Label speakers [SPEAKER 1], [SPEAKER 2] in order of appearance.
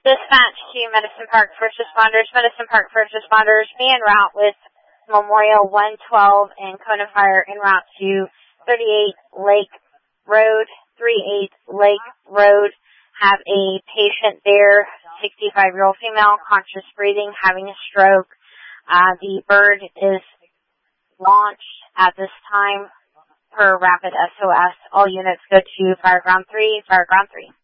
[SPEAKER 1] Dispatch to Medicine Park First Responders. Medicine Park First Responders be en route with Memorial 112 and Cone of Fire en route to 38 Lake Road, 38 Lake Road. Have a patient there, 65-year-old female, conscious breathing, having a stroke. The bird is launched at this time per rapid SOS. All units go to Fireground 3, Fireground 3.